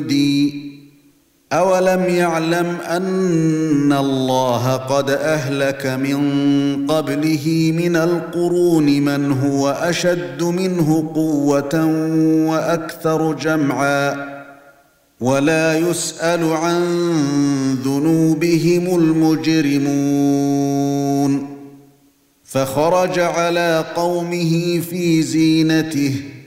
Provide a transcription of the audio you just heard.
عِندِي أَوَلَمْ يَعْلَمْ أَنَّ اللَّهَ قَدْ أَهْلَكَ مِنْ قَبْلِهِ مِنَ الْقُرُونِ مَنْ هُوَ أَشَدُّ مِنْهُ قُوَّةً وَأَكْثَرُ جَمْعًا وَلَا يُسْأَلُ عَنْ ذُنُوبِهِمُ الْمُجْرِمُونَ فَخَرَجَ عَلَى قَوْمِهِ فِي زِينَتِهِ